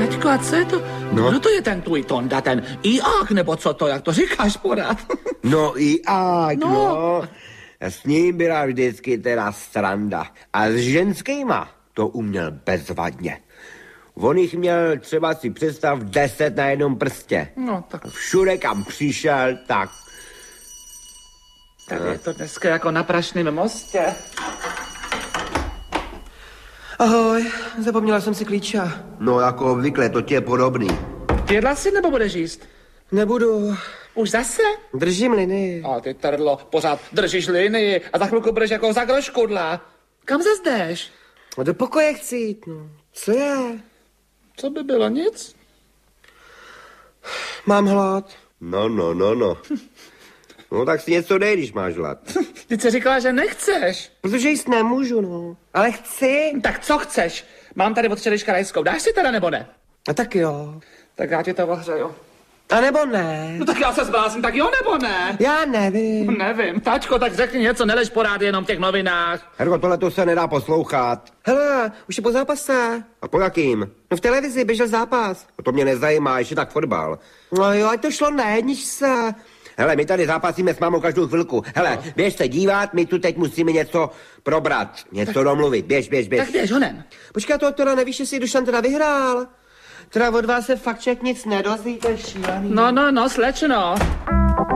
Taťko, a co je to? No. Kdo to je ten tvůj Tonda, ten Iák, nebo co to, jak to říkáš pořád? No Iák, No. no. S ním byla vždycky teda sranda. A s ženskýma to uměl bezvadně. On jich měl třeba si představ 10 na jednom prstě. No, tak Všude, kam přišel, tak... tady je to dneska jako na Prašném mostě. Ahoj, zapomněla jsem si klíče. No jako obvykle, to tě je podobný. Jedla si nebo budeš jíst? Nebudu, Už zase? držím linii. A ty trdlo, pořád držíš linii a za chvilku budeš jako zagroškudla. Kam zase jdeš? A do pokoje chci jít, no. Co je? Co by bylo, nic? Mám hlad. No. No tak si něco dej, když máš hlad. Ty jsi říkala, že nechceš. Protože jíst nemůžu, no. Ale chci. Tak co chceš? Mám tady od včerejška rajskou. Dáš si teda nebo ne? A tak jo. Tak já ti to ohřeju. A nebo ne. No tak já se zblázním, tak jo nebo ne? Já nevím. Nevím. Tačko, tak řekni něco, nelež porád jenom v těch novinách. Herko, tohle to se nedá poslouchat. Hele, už je po zápase. A po jakým? No v televizi běžel zápas. To mě nezajímá, ještě tak fotbal. No jo, ať to šlo na jedničce. Hele, my tady zápasíme s mámou každou chvilku. Hele, běž se dívat, my tu teď musíme něco probrat, něco domluvit. Běž. Tak běž honem. Počkej, to teda nevíš, jestli Dušan teda vyhrál. Teda od vás se fakt člověk nic nedozví, to je šílený. No, slečno.